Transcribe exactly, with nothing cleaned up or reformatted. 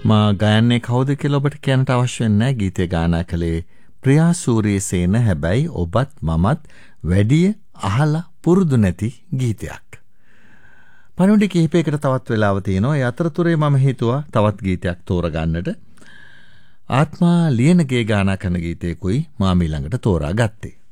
මා ගයන්නේ කවුද කියලා ඔබට කියන්නට අවශ්‍ය වෙන්නේ නැහැ. ගීතය ගායනා කළේ ප්‍රියා සූරියසේන. හැබැයි ඔබත් මමත් වැඩිය අහලා පුරුදු නැති ගීතයක්. පණුඩි කිහිපයකට තවත් වෙලාව තියෙනවා. ඒ අතරතුරේ මම හිතුවා තවත් ගීතයක් තෝරගන්නට. ආත්මා ලියනගේ ගායනා කරන ගීතයකුයි මා ඊළඟට තෝරා ගත්තේ.